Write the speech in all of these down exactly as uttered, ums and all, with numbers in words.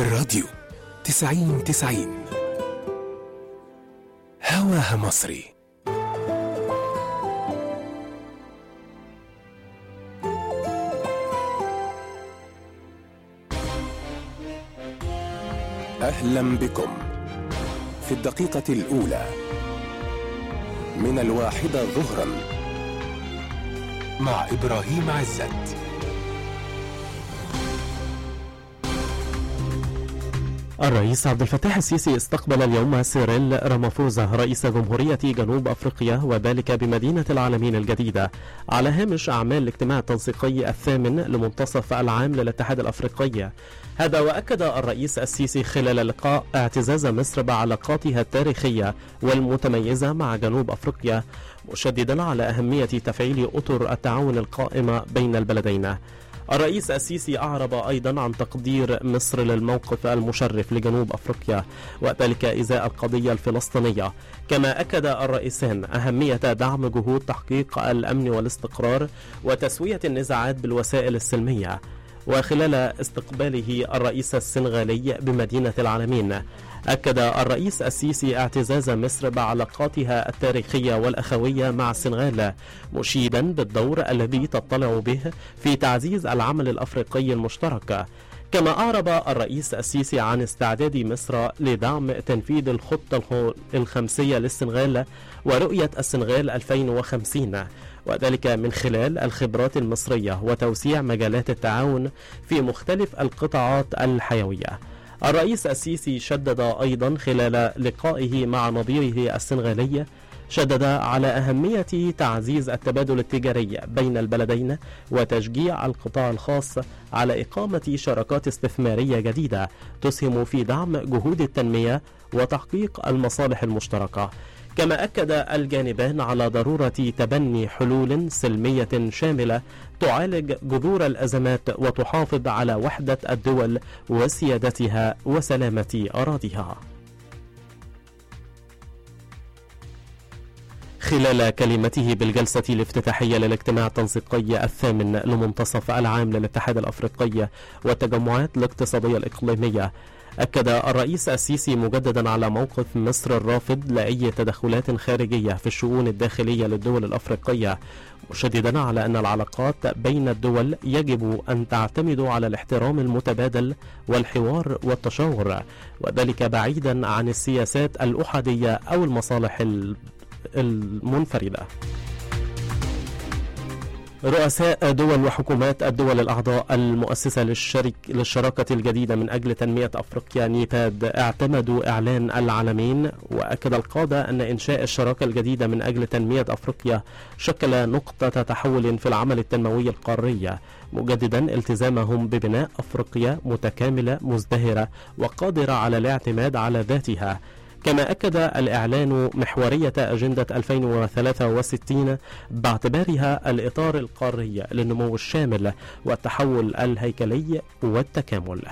الراديو تسعين تسعين هواها مصري. أهلا بكم في الدقيقة الأولى من الواحدة ظهرا مع إبراهيم عزت. الرئيس عبد الفتاح السيسي استقبل اليوم سيريل رامافوزا رئيس جمهورية جنوب أفريقيا، وذلك بمدينة العالمين الجديدة على هامش أعمال الاجتماع التنسيقي الثامن لمنتصف العام للاتحاد الأفريقي. هذا وأكد الرئيس السيسي خلال اللقاء اعتزاز مصر بعلاقاتها التاريخية والمتميزة مع جنوب أفريقيا، مشددا على أهمية تفعيل أطر التعاون القائمة بين البلدين. الرئيس السيسي أعرب أيضا عن تقدير مصر للموقف المشرف لجنوب أفريقيا، وذلك إزاء القضية الفلسطينية. كما أكد الرئيسان أهمية دعم جهود تحقيق الأمن والاستقرار وتسوية النزاعات بالوسائل السلمية. وخلال استقباله الرئيس السنغالي بمدينة العالمين، أكد الرئيس السيسي اعتزاز مصر بعلاقاتها التاريخية والأخوية مع السنغال، مشيدا بالدور الذي تطلع به في تعزيز العمل الأفريقي المشترك. كما أعرب الرئيس السيسي عن استعداد مصر لدعم تنفيذ الخطة الخمسية للسنغال ورؤية السنغال ألفين وخمسين، وذلك من خلال الخبرات المصرية وتوسيع مجالات التعاون في مختلف القطاعات الحيوية. الرئيس السيسي شدد أيضا خلال لقائه مع نظيره السنغالي شدد على أهمية تعزيز التبادل التجاري بين البلدين وتشجيع القطاع الخاص على إقامة شراكات استثمارية جديدة تسهم في دعم جهود التنمية وتحقيق المصالح المشتركة. كما أكد الجانبان على ضرورة تبني حلول سلمية شاملة تعالج جذور الأزمات وتحافظ على وحدة الدول وسيادتها وسلامة أراضيها. خلال كلمته بالجلسة الافتتاحية للاجتماع التنسيقي الثامن لمنتصف العام للاتحاد الأفريقي والتجمعات الاقتصادية الإقليمية، أكد الرئيس السيسي مجددا على موقف مصر الرافض لأي تدخلات خارجية في الشؤون الداخلية للدول الأفريقية، مشددا على أن العلاقات بين الدول يجب أن تعتمد على الاحترام المتبادل والحوار والتشاور، وذلك بعيدا عن السياسات الأحادية أو المصالح المنفردة. رؤساء دول وحكومات الدول الأعضاء المؤسسة للشرك للشراكة الجديدة من أجل تنمية أفريقيا نيباد اعتمدوا إعلان العالمين، وأكد القادة أن إنشاء الشراكة الجديدة من أجل تنمية أفريقيا شكل نقطة تحول في العمل التنموي القاري، مجددا التزامهم ببناء أفريقيا متكاملة مزدهرة وقادرة على الاعتماد على ذاتها. كما أكد الإعلان محورية أجندة ألفين وثلاثة وستين باعتبارها الإطار القاري للنمو الشامل والتحول الهيكلي والتكامل.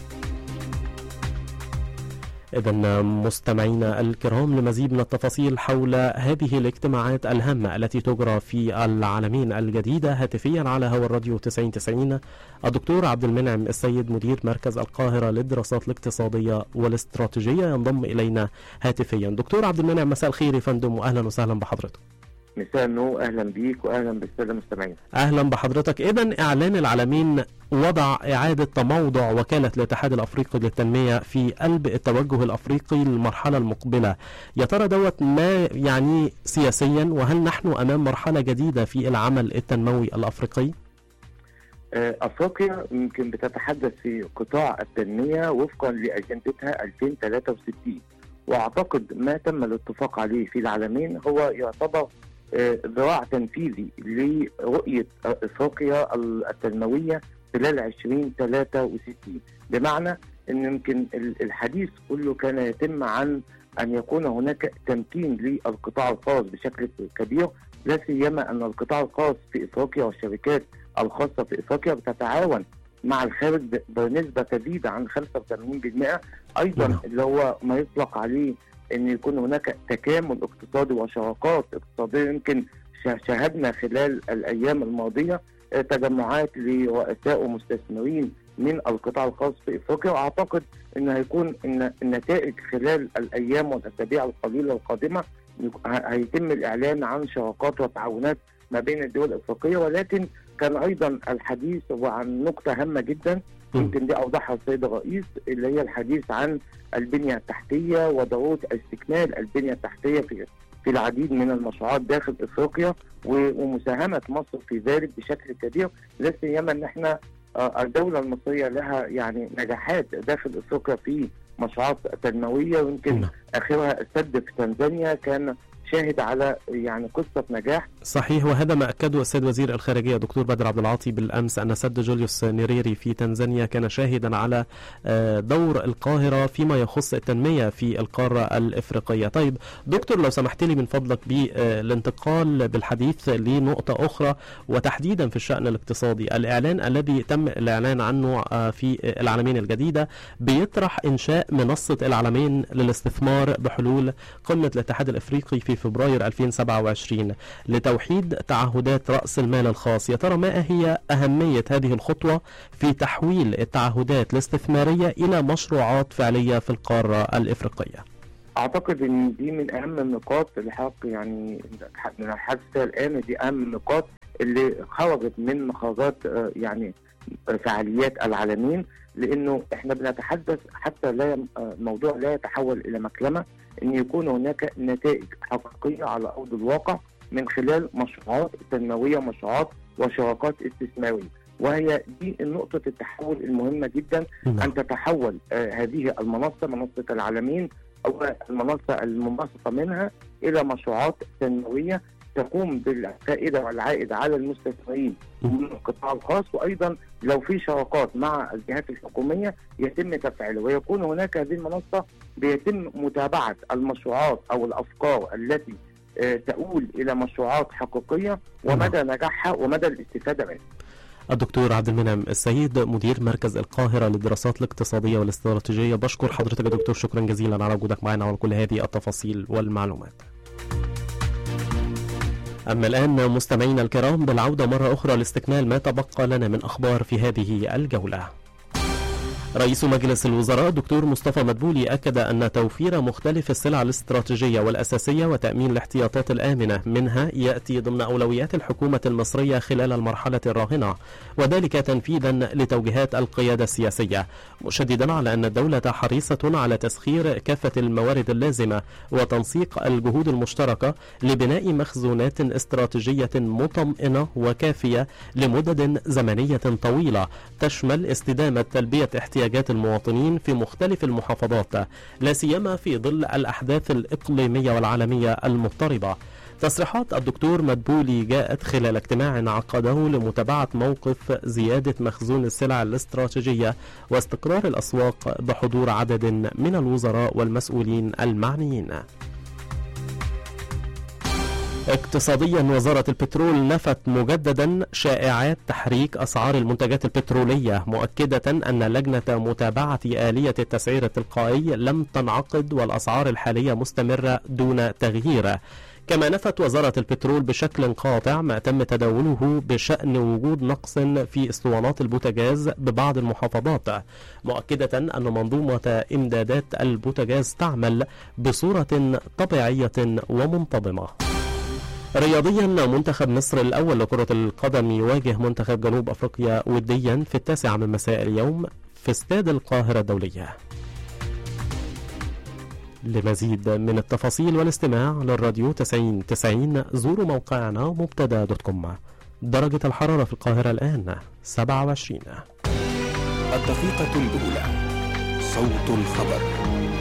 إذن مستمعينا الكرام، لمزيد من التفاصيل حول هذه الاجتماعات الهامة التي تجرى في العالمين الجديدة هاتفيا على هوا الراديو تسعين تسعين الدكتور عبد المنعم السيد مدير مركز القاهرة للدراسات الاقتصادية والاستراتيجية ينضم إلينا هاتفيا. دكتور عبد المنعم، مساء الخير يا فندم وأهلا وسهلا بحضرتك. مساء النور، اهلا بيك واهلا بالساده المستمعين. اهلا بحضرتك. اذا اعلان العالمين وضع اعاده تموضع وكاله الاتحاد الافريقي للتنميه في قلب التوجه الافريقي للمرحله المقبله. يا ترى دوت ما يعني سياسيا، وهل نحن امام مرحله جديده في العمل التنموي الافريقي؟ افريقيا يمكن بتتحدث في قطاع التنميه وفقا لاجندتها ألفين وثلاثة وستين، واعتقد ما تم الاتفاق عليه في العالمين هو يعتبر ذراع تنفيذي لرؤية افريقيا التنموية خلال ألفين وثلاثة وستين، بمعنى ان يمكن الحديث كله كان يتم عن ان يكون هناك تمكين للقطاع الخاص بشكل كبير، لا سيما ان القطاع الخاص في افريقيا والشركات الخاصة في افريقيا بتتعاون مع الخارج بنسبة تزيد عن خمسة وثمانين بالمئة، ايضا اللي هو ما يطلق عليه ان يكون هناك تكامل اقتصادي وشراكات اقتصاديه. يمكن شاهدنا خلال الايام الماضيه تجمعات لرؤساء ومستثمرين من القطاع الخاص في افريقيا. واعتقد ان هيكون ان النتائج خلال الايام والاسابيع القليله القادمه هيتم الاعلان عن شراكات وتعاونات ما بين الدول الافريقيه. ولكن كان ايضا الحديث وعن نقطه هامه جدا يمكن دي اوضحها السيد الرئيس، اللي هي الحديث عن البنيه التحتيه وضروره استكمال البنيه التحتيه في في العديد من المشروعات داخل افريقيا ومساهمه مصر في ذلك بشكل كبير، لا سيما ان احنا الدوله المصريه لها يعني نجاحات داخل افريقيا في مشروعات تنمويه، ويمكن اخرها السد في تنزانيا كان شاهد على يعني قصه نجاح. صحيح، وهذا ما اكده السيد وزير الخارجيه دكتور بدر عبد العاطي بالامس، ان سد جوليوس نيريري في تنزانيا كان شاهدا على دور القاهره فيما يخص التنميه في القاره الافريقيه. طيب دكتور، لو سمحت لي من فضلك بالانتقال بالحديث لنقطه اخرى وتحديدا في الشان الاقتصادي. الاعلان الذي تم الاعلان عنه في العلمين الجديده بيطرح انشاء منصه العلمين للاستثمار بحلول قمه الاتحاد الافريقي في فبراير ألفين وسبعة وعشرين لتوحيد تعهدات رأس المال الخاص. يا ترى ما هي أهمية هذه الخطوة في تحويل التعهدات الاستثمارية إلى مشروعات فعلية في القارة الإفريقية؟ أعتقد أن دي من أهم النقاط اللي حق يعني نحدث فيها الآن. دي أهم النقاط اللي خرجت من مخرجات يعني فعاليات العالمين، لأنه إحنا بنتحدث حتى لا الموضوع لا يتحول إلى مكلمة، أن يكون هناك نتائج حقيقية على أرض الواقع من خلال مشروعات تنموية ومشروعات وشراكات استثمارية. وهي دي نقطة التحول المهمة جدا، أن تتحول آه هذه المنصة منصة العالمين أو المنصة المنبثقة منها إلى مشروعات تنموية تقوم بالفائدة والعائد على المستثمرين من القطاع الخاص، وأيضا لو في شراكات مع الجهات الحكومية يتم تفعيلها، ويكون هناك هذه المنصة بيتم متابعة المشروعات أو الأفكار التي آه تؤول إلى مشروعات حقيقية ومدى نجاحها ومدى الاستفادة منها. الدكتور عبد المنعم السيد، مدير مركز القاهرة للدراسات الاقتصادية والاستراتيجية، بشكر حضرتك يا دكتور، شكرا جزيلا على وجودك معنا وعلى كل هذه التفاصيل والمعلومات. أما الآن مستمعينا الكرام بالعودة مرة أخرى لاستكمال ما تبقى لنا من أخبار في هذه الجولة. رئيس مجلس الوزراء دكتور مصطفى مدبولي أكد أن توفير مختلف السلع الاستراتيجية والأساسية وتأمين الاحتياطات الآمنة منها يأتي ضمن أولويات الحكومة المصرية خلال المرحلة الراهنة، وذلك تنفيذا لتوجيهات القيادة السياسية، مشددا على أن الدولة حريصة على تسخير كافة الموارد اللازمة وتنسيق الجهود المشتركة لبناء مخزونات استراتيجية مطمئنة وكافية لمدد زمنية طويلة تشمل استدامة تلبية احتياجات المواطنين في مختلف المحافظات، لا سيما في ظل الأحداث الإقليمية والعالمية المضطربة. تصريحات الدكتور مدبولي جاءت خلال اجتماع عقده لمتابعة موقف زيادة مخزون السلع الاستراتيجية واستقرار الأسواق بحضور عدد من الوزراء والمسؤولين المعنيين. اقتصاديا، وزارة البترول نفت مجددا شائعات تحريك أسعار المنتجات البترولية، مؤكدة أن لجنة متابعة آلية التسعير التلقائي لم تنعقد والأسعار الحالية مستمرة دون تغيير. كما نفت وزارة البترول بشكل قاطع ما تم تداوله بشأن وجود نقص في اسطوانات البوتاجاز ببعض المحافظات، مؤكدة أن منظومة إمدادات البوتاجاز تعمل بصورة طبيعية ومنتظمة. رياضيا، منتخب مصر الأول لكرة القدم يواجه منتخب جنوب أفريقيا وديا في التاسعة من مساء اليوم في استاد القاهرة الدولية. لمزيد من التفاصيل والاستماع للراديو تسعين تسعين زوروا موقعنا مبتدا دوت كوم. درجة الحرارة في القاهرة الآن سبعة وعشرين. الدقيقة الأولى، صوت الخبر.